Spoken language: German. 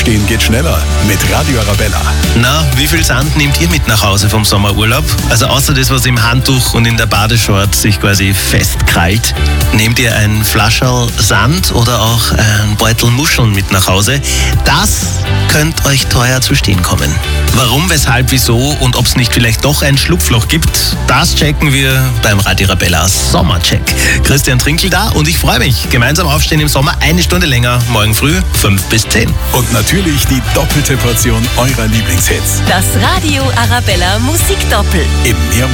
Aufstehen geht schneller mit Radio Arabella. Na, wie viel Sand nehmt ihr mit nach Hause vom Sommerurlaub? Also außer das, was im Handtuch und in der Badeshort sich quasi festkrallt. Nehmt ihr ein Flascherl Sand oder auch ein Beutel Muscheln mit nach Hause? Das könnte euch teuer zu stehen kommen. Warum, weshalb, wieso und ob es nicht vielleicht doch ein Schlupfloch gibt, das checken wir beim Radio Arabella Sommercheck. Christian Trinkel da und ich freue mich. Gemeinsam aufstehen im Sommer, 1 Stunde länger, morgen früh 5 bis 10. Und natürlich die doppelte Portion eurer Lieblingshits. Das Radio Arabella Musikdoppel. Im